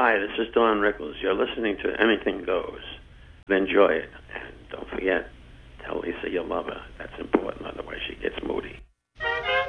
Hi, this is Don Rickles. You're listening to Anything Goes. Enjoy it. And don't forget, tell Lisa you love her. That's important, otherwise she gets moody.